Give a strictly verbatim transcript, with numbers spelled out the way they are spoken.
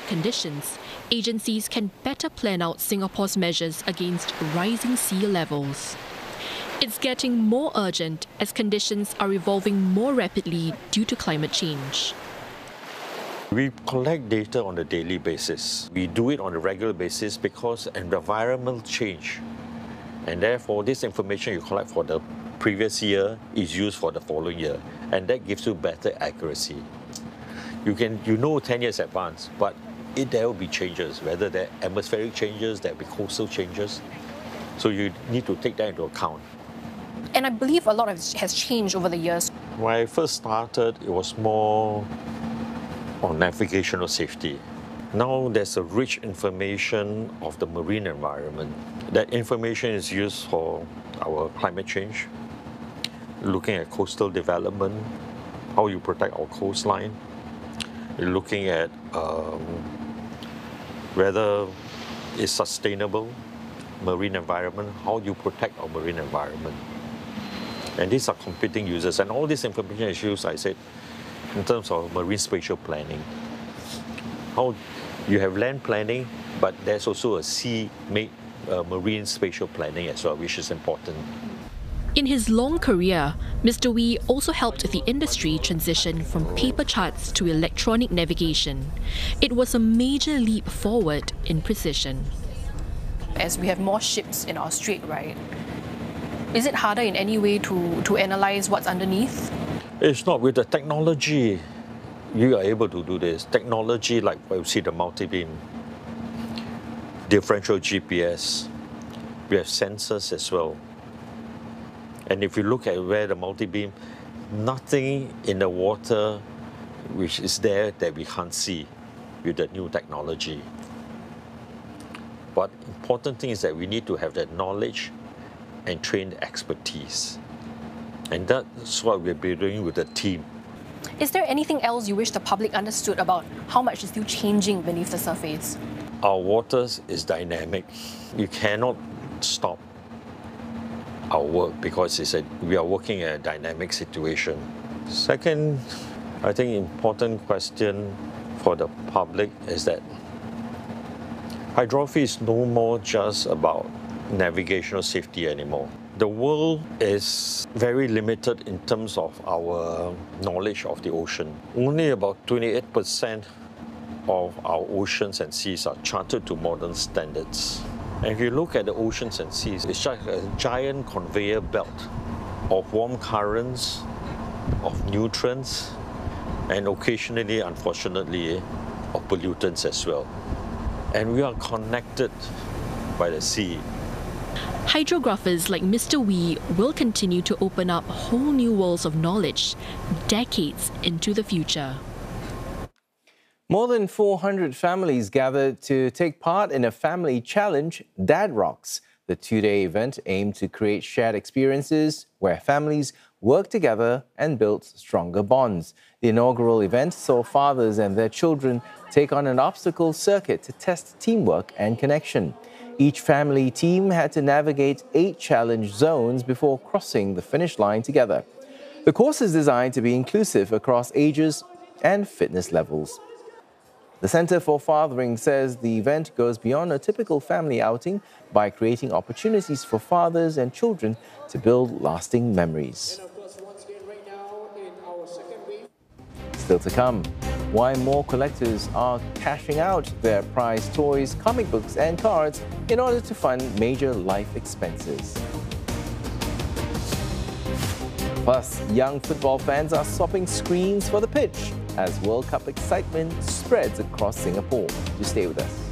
conditions, agencies can better plan out Singapore's measures against rising sea levels. It's getting more urgent as conditions are evolving more rapidly due to climate change. We collect data on a daily basis. We do it on a regular basis because environmental change, and therefore this information you collect for the previous year is used for the following year, and that gives you better accuracy. You can you know ten years advance, but it, there will be changes, whether they're atmospheric changes, there will be coastal changes. So you need to take that into account. And I believe a lot of has changed over the years. When I first started, it was more on navigational safety. Now there's a rich information of the marine environment. That information is used for our climate change, looking at coastal development, how you protect our coastline, looking at um, whether it's sustainable marine environment, how you protect our marine environment. And these are competing users, and all this information is used, I said, in terms of marine spatial planning. How you have land planning, but there's also a sea uh, marine spatial planning as well, which is important. In his long career, Mister Wee also helped the industry transition from paper charts to electronic navigation. It was a major leap forward in precision. As we have more ships in our strait, right? Is it harder in any way to, to analyze what's underneath? It's not. With the technology, you are able to do this. Technology like what you see, the multi-beam, differential G P S, we have sensors as well. And if you look at where the multi-beam, nothing in the water which is there that we can't see with the new technology. But important thing is that we need to have that knowledge and trained expertise. And that's what we'll be doing with the team. Is there anything else you wish the public understood about how much is still changing beneath the surface? Our waters is dynamic. You cannot stop our work because it's a, we are working in a dynamic situation. Second, I think important question for the public is that hydrography is no more just about navigational safety anymore. The world is very limited in terms of our knowledge of the ocean. Only about twenty-eight percent of our oceans and seas are charted to modern standards. And if you look at the oceans and seas, it's just a giant conveyor belt of warm currents, of nutrients, and occasionally, unfortunately, of pollutants as well. And we are connected by the sea. Hydrographers like Mister Wee will continue to open up whole new worlds of knowledge decades into the future. More than four hundred families gathered to take part in a family challenge, Dad Rocks. The two-day event aimed to create shared experiences where families work together and build stronger bonds. The inaugural event saw fathers and their children take on an obstacle circuit to test teamwork and connection. Each family team had to navigate eight challenge zones before crossing the finish line together. The course is designed to be inclusive across ages and fitness levels. The Centre for Fathering says the event goes beyond a typical family outing by creating opportunities for fathers and children to build lasting memories. Still to come, why more collectors are cashing out their prized toys, comic books and cards in order to fund major life expenses. Plus, young football fans are swapping screens for the pitch as World Cup excitement spreads across Singapore. Do stay with us.